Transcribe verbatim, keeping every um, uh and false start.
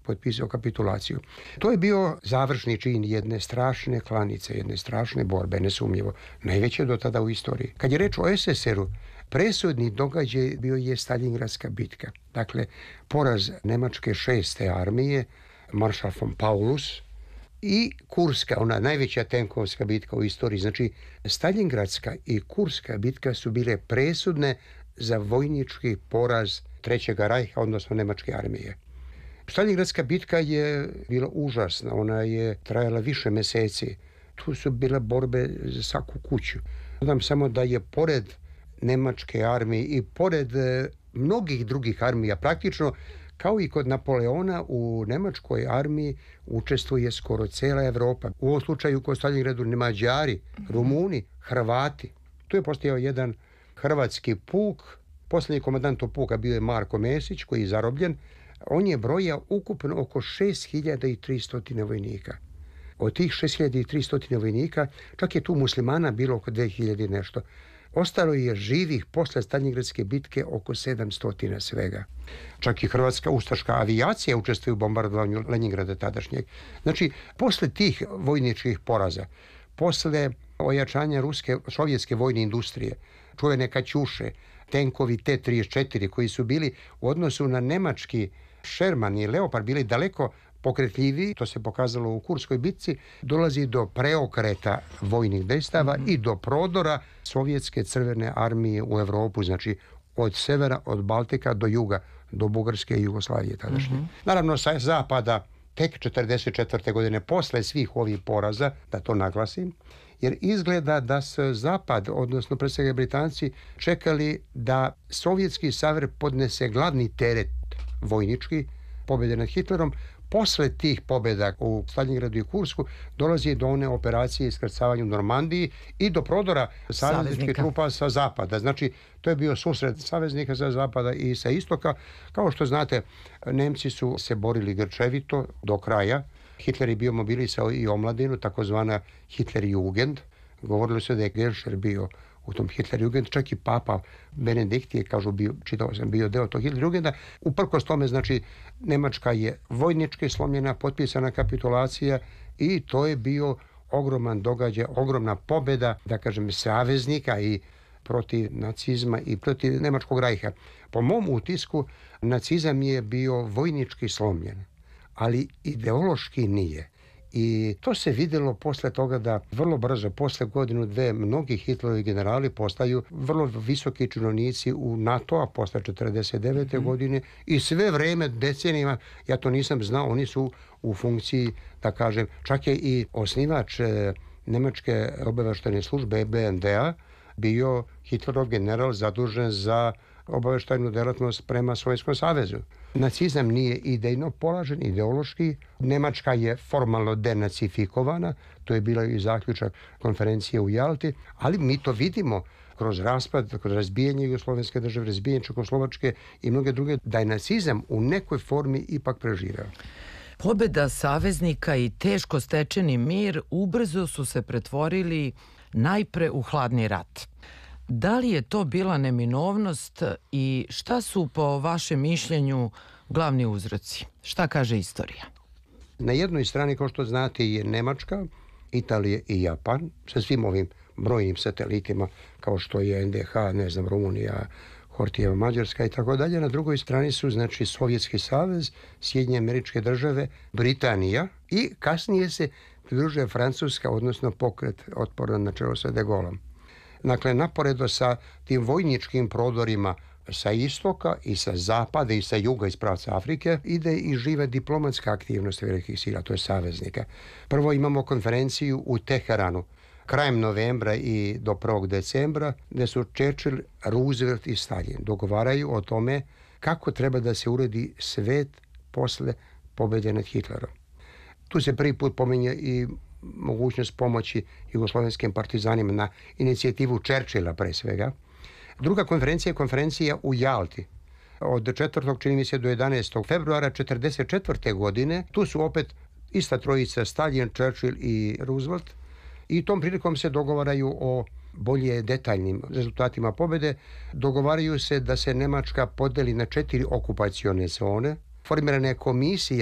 potpisao kapitulaciju. To je bio završni čin jedne strašne klanice, jedne strašne borbe, nesumnjivo, najveće do tada u istoriji. Kad je reč o es es eru, presudni događaj bio je Staljingradska bitka. Dakle, poraz Nemačke šeste armije, maršal von Paulus, i Kurska, ona najveća tenkovska bitka u istoriji. Znači, Staljingradska i Kurska bitka su bile presudne za vojnički poraz Trećeg rajha, odnosno Nemačke armije. Staljingradska bitka je bila užasna, ona je trajala više meseci. Tu su bile borbe za svaku kuću. Znam samo da je pored Nemačke armije i pored mnogih drugih armija, praktično kao i kod Napoleona, u Nemačkoj armiji učestvuje skoro cela Evropa. U ovom slučaju kod Staljingradu Mađari, Rumuni, Hrvati. Tu je postojao jedan hrvatski puk. Posljednji komandant tog puka bio je Marko Mesić, koji je zarobljen. On je brojao ukupno oko šest hiljada tristo vojnika. Od tih šest hiljada tristo vojnika, čak je tu muslimana bilo oko dve hiljade nešto. Ostalo je živih posle Staljingradske bitke oko sedamsto svega. Čak i hrvatska ustaška avijacija učestvuje u bombardovanju Leningrada tadašnjeg. Znači, posle tih vojničkih poraza, posle ojačanja ruske, sovjetske vojne industrije, čuvene Kaćuše, tenkovi te trideset četiri koji su bili u odnosu na nemački Sherman i Leopard bili daleko pokretljiviji, to se pokazalo u Kurskoj bitci, dolazi do preokreta vojnih dejstava mm-hmm. i do prodora sovjetske crvene armije u Evropu, znači od severa, od Baltika do juga, do Bugarske i Jugoslavije tadašnje. Mm-hmm. Naravno, sa zapada tek četrdeset četvrte godine, posle svih ovih poraza, da to naglasim, jer izgleda da se Zapad, odnosno pre svega Britanci, čekali da Sovjetski savez podnese glavni teret vojnički pobjede nad Hitlerom. Posle tih pobjeda u Staljingradu i Kursku dolazi do one operacije iskrcavanja u Normandiji i do prodora savezničkih trupa sa zapada. Znači, to je bio susret saveznika sa zapada i sa istoka. Kao što znate, Nemci su se borili grčevito do kraja. Hitler je bio mobilisao i omladinu, takozvana Hitlerjugend. Govorilo se da je Genscher bio u tom Hitlerjugend, čak i papa Benedikt je, kažu, bio, čitao sam, bio deo tog Hitlerjugenda. Uprkos tome, znači, Nemačka je vojnički slomljena, potpisana kapitulacija i to je bio ogroman događaj, ogromna pobjeda, da kažem, saveznika i protiv nacizma i protiv Nemačkog rajha. Po mom utisku, nacizam je bio vojnički slomljen, ali ideološki nije. I to se vidjelo posle toga da vrlo brzo, posle godinu, dve, mnogi Hitlerovi generali postaju vrlo visoki činovnici u NATO, a posle četrdeset devete Mm-hmm. godine i sve vreme, decenijama, ja to nisam znao, oni su u funkciji, da kažem, čak je i osnivač e, Nemačke obaveštajne službe B N D-a bio Hitlerov general zadužen za obaveštajnu delatnost prema Sovjetskom savezu. Nacizam nije idejno polažen, ideološki. Nemačka je formalno denacifikovana, to je bila i zaključak konferencije u Jalti, ali mi to vidimo kroz raspad, kroz razbijanje Jugoslovenske države, razbijanje Čekoslovačke i mnoge druge, da je nacizam u nekoj formi ipak preživeo. Pobjeda saveznika i teško stečeni mir ubrzo su se pretvorili najpre u hladni rat. Da li je to bila neminovnost i šta su po vašem mišljenju glavni uzroci? Šta kaže istorija? Na jednoj strani, kao što znate, je Nemačka, Italija i Japan sa svim ovim brojnim satelitima kao što je N D H, ne znam, Rumunija, Hortijeva, Mađarska i tako dalje. Na drugoj strani su, znači, Sovjetski savez, Sjedinjene Američke Države, Britanija i kasnije se pridružuje Francuska, odnosno pokret otpora na čelu sa De Gaulleom. Dakle, naporedo sa tim vojničkim prodorima sa istoka i sa zapada i sa juga iz pravca Afrike ide i žive diplomatska aktivnost velikih sila, to je saveznika. Prvo imamo konferenciju u Teheranu krajem novembra i do prvog decembra, gde su Churchill, Roosevelt i Stalin dogovaraju o tome kako treba da se uredi svet posle pobjede nad Hitlerom. Tu se prvi put pominje i mogućnost pomoći jugoslovenskim partizanima na inicijativu Churchilla pre svega. Druga konferencija je konferencija u Jalti od četvrtog čini mi se do jedanaestog februara četrdeset četvrte godine. Tu su opet ista trojica, Stalin, Churchill i Roosevelt, i tom prilikom se dogovaraju o bolje detaljnim rezultatima pobjede. Dogovaraju se da se Nemačka podeli na četiri okupacione zone. Formirana je komisija